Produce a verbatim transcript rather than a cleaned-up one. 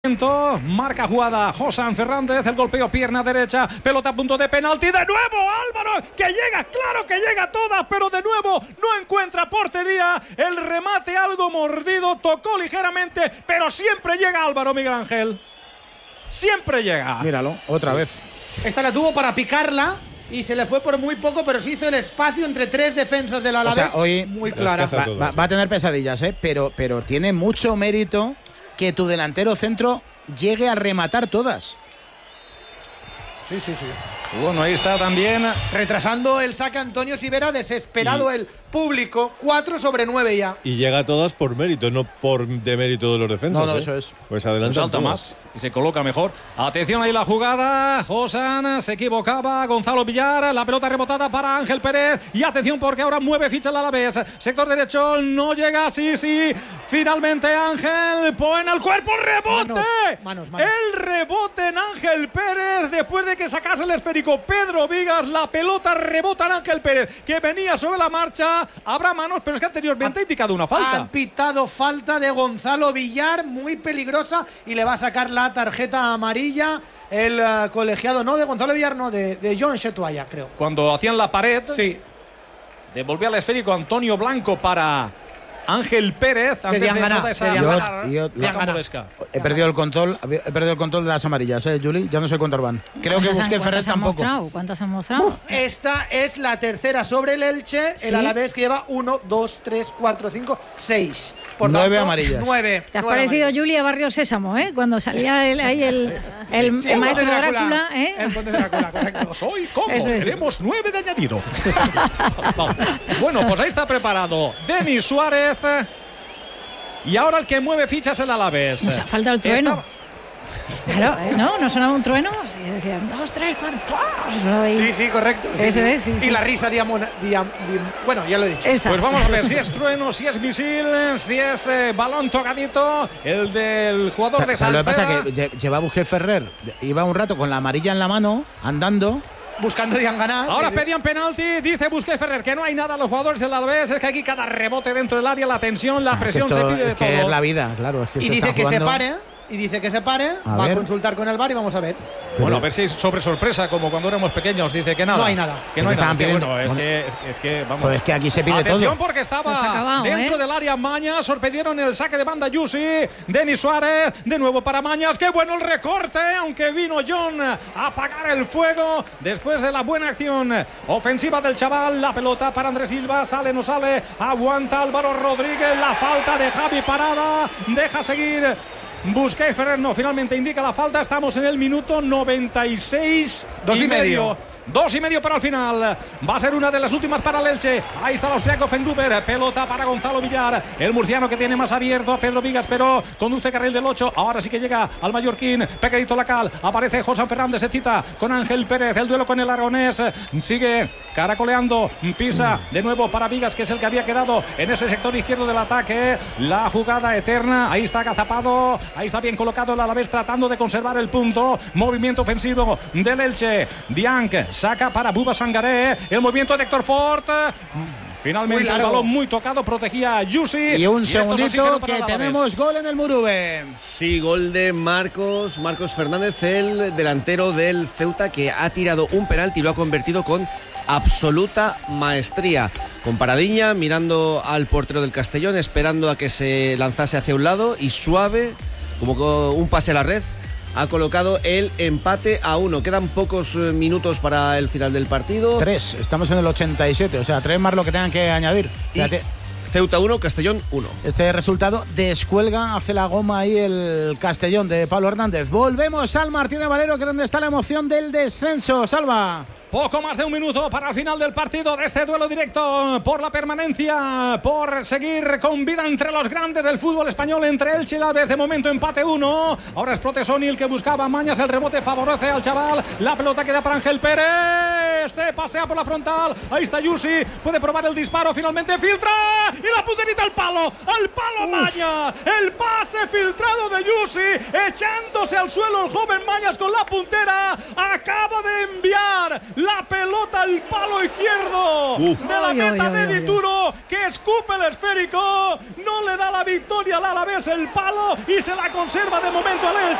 Marca jugada Josán Fernández, el golpeo pierna derecha, pelota a punto de penalti, de nuevo Álvaro, que llega, claro que llega toda, pero de nuevo no encuentra portería, el remate algo mordido, tocó ligeramente, pero siempre llega Álvaro, Miguel Ángel, siempre llega. Míralo, otra vez. Esta la tuvo para picarla y se le fue por muy poco, pero se hizo el espacio entre tres defensas del Alavés. O sea, hoy muy clara. Va, va, va a tener pesadillas, ¿eh? pero, pero tiene mucho mérito que tu delantero centro llegue a rematar todas. Sí, sí, sí. Bueno, ahí está también. Retrasando el saque Antonio Sivera, desesperado y... el público, cuatro sobre nueve ya. Y llega a todas por mérito, no por demérito de los defensas. No, no, ¿eh? eso es. Pues adelanta. Salta más y se coloca mejor. Atención ahí la jugada. Josán se equivocaba. Gonzalo Villar. La pelota rebotada para Ángel Pérez. Y atención porque ahora mueve ficha el Alavés. Sector derecho no llega. Sí, sí. Finalmente Ángel pone el cuerpo. ¡Rebote! Manos, manos, manos. El rebote en Ángel Pérez. Después de que sacase el esférico Pedro Vigas, la pelota rebota en Ángel Pérez, que venía sobre la marcha. Habrá manos, pero es que anteriormente ha indicado una falta. Han pitado falta de Gonzalo Villar, muy peligrosa, y le va a sacar la tarjeta amarilla el uh, colegiado, no de Gonzalo Villar, no, de, de John Chetuaya, creo. Cuando hacían la pared, sí, devolvía el esférico Antonio Blanco para Ángel Pérez antes de ganar, esa yo, ganar, yo, yo, he perdido el control he perdido el control de las amarillas, ¿eh, Juli? Ya no sé cuántas van. Creo que busqué Ferrer tampoco. Mostrado? ¿Cuántas han mostrado? Uf, esta es la tercera sobre el Elche, ¿sí? El Alavés que lleva uno, dos, tres, cuatro, cinco, seis. Por nueve tanto, amarillas. Nueve. Te has nueve parecido amarillas. Julia Barrio Sésamo, ¿eh? Cuando salía el, ahí el, el, Sí, el el maestro Conde Drácula, Drácula, ¿eh? El Conde Drácula, correcto. Soy como, Eso es. Queremos nueve de añadido. Bueno, pues ahí está preparado Denis Suárez. Y ahora el que mueve fichas es el Alavés. Nos ha faltado el trueno. Esta... Claro, ¿eh? ¿No? ¿No sonaba un trueno? Sí, decían dos, tres, cuatro. ¡Pua! Sí, sí, correcto. Sí, Eso sí. es, sí, y sí. la risa diamona, diam, diam, bueno, ya lo he dicho. Esa. Pues vamos a ver si es trueno, si es misil, si es eh, balón tocadito, el del jugador O sea, de o sea, lo que pasa Salceda. es que lleva Busquets Ferrer, iba un rato con la amarilla en la mano, andando. Buscando Dian ganar. Ahora sí, sí. pedían penalti, dice Busquets Ferrer que no hay nada a los jugadores del Alavés, es que aquí cada rebote dentro del área, la tensión, la Ah, presión esto, se pide de es que todo. es la vida, claro. Es que Y se dice está que jugando. se pare, y dice que se pare, A va ver. a consultar con el V A R y vamos a ver. Bueno, a ver si sobre sorpresa, como cuando éramos pequeños, dice que nada. No hay nada. Que no hay Porque nada. estaban Es que, pidiendo. bueno, es, Bueno. que, es, que, es que, vamos. Pues es que aquí se pide Atención todo. porque estaba Se ha acabado, dentro ¿eh? del área Mañas, sorprendieron el saque de banda Yusi, Denis Suárez, de nuevo para Mañas, qué bueno el recorte, aunque vino John a apagar el fuego después de la buena acción ofensiva del chaval, la pelota para Andrés Silva, sale, no sale, aguanta Álvaro Rodríguez, la falta de Javi Parada, deja seguir Busquets Ferrer, no, finalmente indica la falta, estamos en el minuto noventa y seis. Dos y medio. Dos y medio para el final. Va a ser una de las últimas para el Elche. Ahí está el austriaco Fengruber. Pelota para Gonzalo Villar. El murciano que tiene más abierto a Pedro Vigas, pero conduce carril del ocho. Ahora sí que llega al mallorquín. Pegadito la cal. Aparece Josán Fernández. Se cita con Ángel Pérez. El duelo con el aragonés. Sigue caracoleando. Pisa de nuevo para Vigas, que es el que había quedado en ese sector izquierdo del ataque. La jugada eterna. Ahí está agazapado. Ahí está bien colocado el Alavés tratando de conservar el punto. Movimiento ofensivo del Elche. Dianc saca para Buba Sangaré. El movimiento de Héctor Fort. Finalmente el balón muy tocado. Protegía a Yusi. Y un y esto segundito no que tenemos gol en el Murube. Sí, gol de Marcos, Marcos Fernández, el delantero del Ceuta, que ha tirado un penalti y lo ha convertido con absoluta maestría. Con paradiña, mirando al portero del Castellón, esperando a que se lanzase hacia un lado y suave, como un pase a la red, ha colocado el empate a uno. Quedan pocos minutos para el final del partido. Tres, estamos en el ochenta y siete, o sea, tres más lo que tengan que añadir. Y Fíjate, Ceuta uno, Castellón uno. este resultado descuelga, hace la goma ahí el Castellón de Pablo Hernández. Volvemos al Martín de Valero, que es donde está la emoción del descenso. Salva. Poco más de un minuto para el final del partido de este duelo directo por la permanencia, por seguir con vida entre los grandes del fútbol español, entre Elche y Alavés. De momento empate uno. Ahora es Protesoni el que buscaba Mañas. El rebote favorece al chaval. La pelota queda para Ángel Pérez. Se pasea por la frontal. Ahí está Yusi. Puede probar el disparo. Finalmente filtra. y la punterita al palo, al palo Mañas, el pase filtrado de Yusi, echándose al suelo el joven Mañas con la puntera, acaba de enviar la pelota al palo izquierdo uh. de la meta de Dituro, que escupe el esférico, no le da la victoria al Alavés el palo y se la conserva de momento al Elche.